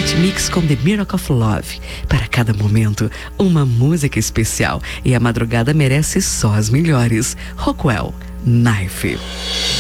Night Mix com The Miracle of Love. Para cada momento, uma música especial. E a madrugada merece só as melhores. Rockwell, Knife.